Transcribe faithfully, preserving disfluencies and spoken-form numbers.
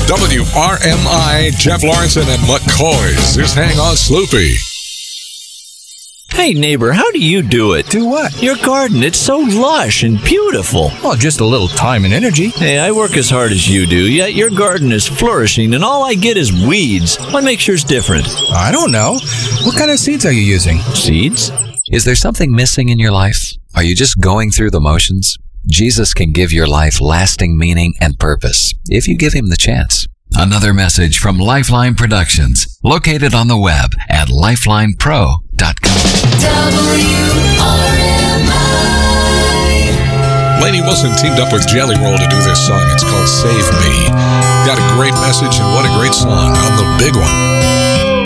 W R M I, Jeff Lawrenson at McCoy's. Just hang on, Sloopy. Hey, neighbor, how do you do it? Do what? Your garden, it's so lush and beautiful. Well, just a little time and energy. Hey, I work as hard as you do, yet your garden is flourishing, and all I get is weeds. What makes yours different? I don't know. What kind of seeds are you using? Seeds? Is there something missing in your life? Are you just going through the motions? Jesus can give your life lasting meaning and purpose if you give him the chance. Another message from Lifeline Productions, located on the web at lifeline pro dot com. W R M I. Lainey Wilson teamed up with Jelly Roll to do this song. It's called Save Me. Got a great message, and what a great song on the big one.